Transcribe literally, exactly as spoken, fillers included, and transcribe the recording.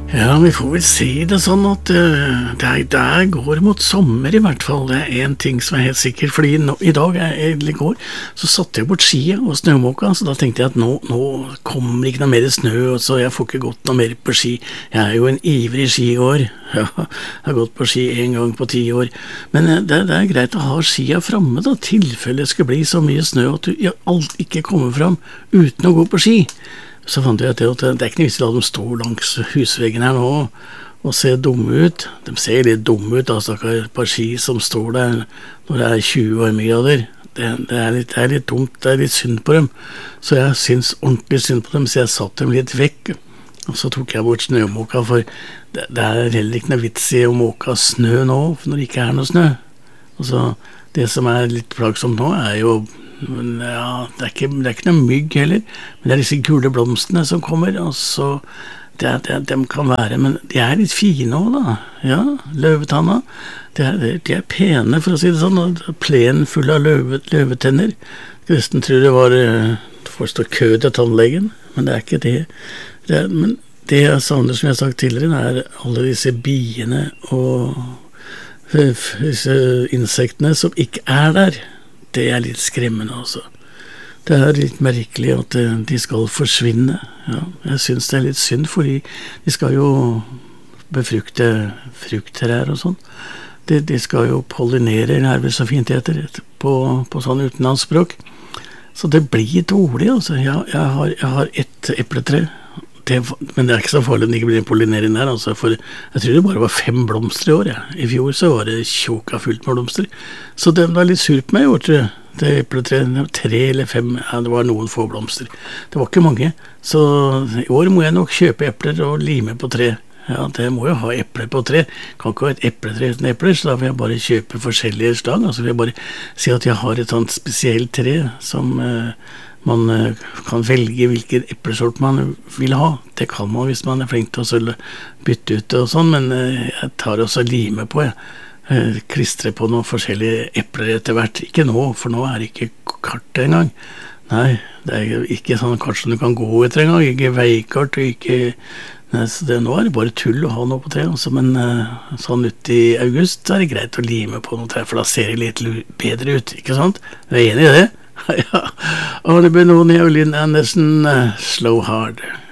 Ja, vi får vel si det sånn at uh, det, er, det er går mot sommer i hvert fall. Det er en ting som er helt sikkert, fordi nå, i dag, eller i går, så satte jeg bort skia og snømåka, så da tenkte jeg at nå, nå kommer ikke noe mer snø, så jeg får ikke gått noe mer på ski. Jeg er jo en ivrig skigåer. Ja, jeg har gått på ski en gang på ti år. Men uh, det, det er greit å ha skia framme da, tilfelle det skal bli så mye snø at du ja, alt ikke kommer fram uten å gå på ski. Så fant jeg at det, det er ikke noe vits i å la dem stå langs husveggen her nå og se dumme ut. De ser litt dumme ut, da, stakkar et par ski som står der når det er tjue varmegrader. Det, det, er litt, det er litt dumt, det er litt synd på dem. Så jeg syns ordentlig synd på dem, så jeg satt dem litt vekk. Og så tok jeg bort snømåka, for det, det er heller ikke noe vits i å måke snø nå, når det ikke er noe snø. Og så det som er litt plagsomt nå, er jo Men ja, det er, ikke, det er ikke noe mygg heller, men det er disse gule blomstene som kommer, og så det, det, de kan være, men de er litt fine også da, ja, løvetanna, de er, de er pene for å si det sånn, plen full av løve, løvetenner. Nesten tror det var forstå kø til tannlegen, men det er ikke det. Det er, men det jeg savner, som jeg har sagt tidligere, er alle disse biene og disse insektene som ikke er der. Det er litt skremmende altså. Det er litt merkelig at de skal forsvinne. Ja, jeg synes det er litt synd, fordi de skal jo befrukte frukttrær og sånn. De, de skal jo pollinere, er vel så fint heter det, på, på sånn utenlandsspråk. Så det blir dårlig altså. Jeg, jeg, har, jeg har ett epletre, det, men det er ikke så farlig om det ikke blir en pollinering der, altså, for jeg tror det bare var fem blomster i år, ja. I fjor så var det tjåka fullt med blomster, så det var litt sur på meg i år, tror jeg. Det epletreet, tre eller fem, ja, det var noen få blomster. Det var ikke mange, så i år må jeg nok kjøpe epler og lime på tre. Ja, det må jo ha epler på tre. Kan ikke ha et epletre uten epler, så da vil jeg bare kjøpe forskjellige slag. Altså vil jeg bare si at jeg har et sånt spesielt tre som eh, man eh, kan velge hvilken eplesort man vil ha. Det kan man hvis man er flink til å bytte ut og sånn, men eh, jeg tar også lime på, jeg. Eh, klistre på noen forskjellige epler etter hvert. Ikke nå, for nå er det ikke kart engang. Nei, det er ikke sånn kart som du kan gå etter en gang, ikke veikart, og ikke nei, så det, nå er det bare tull å ha noe på tre, altså, men uh, sånn ut i august så er det greit å lime på noe tre, for da ser det litt bedre ut, ikke sant? Du er enig i det? Ja, og det blir noen i Olin Andersen, uh, Slow Hard.